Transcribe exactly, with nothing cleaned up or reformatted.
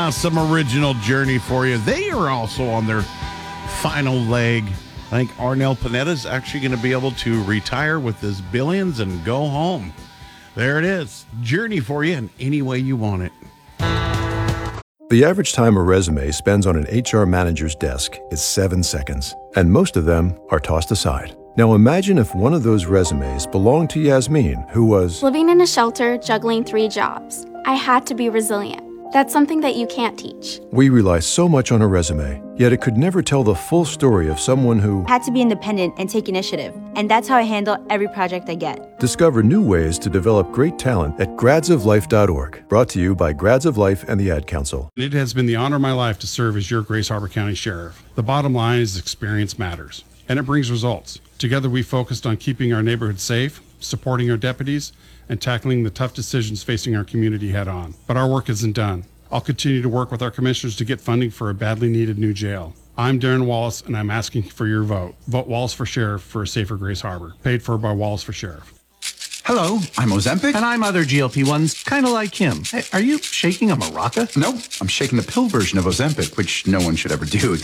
Ah, some original Journey for you. They are also on their final leg. I think Arnel Pineda is actually going to be able to retire with his billions and go home. There it is. Journey for you in any way you want it. The average time a resume spends on an H R manager's desk is seven seconds, and most of them are tossed aside. Now imagine if one of those resumes belonged to Yasmin, who was living in a shelter, juggling three jobs. I had to be resilient. That's something that you can't teach. We rely so much on a resume, yet it could never tell the full story of someone who had to be independent and take initiative. And that's how I handle every project I get. Discover new ways to develop great talent at grads of life dot org. Brought to you by Grads of Life and the Ad Council. It has been the honor of my life to serve as your Grace Harbor County Sheriff. The bottom line is experience matters, and it brings results. Together we focused on keeping our neighborhood safe, supporting our deputies, and tackling the tough decisions facing our community head on. But our work isn't done. I'll continue to work with our commissioners to get funding for a badly needed new jail. I'm Darren Wallace, and I'm asking for your vote. Vote Wallace for Sheriff for a safer Grace Harbor. Paid for by Wallace for Sheriff. Hello, I'm Ozempic. And I'm other G L P ones, kind of like him. Hey, are you shaking a maraca? No, I'm shaking the pill version of Ozempic, which no one should ever do.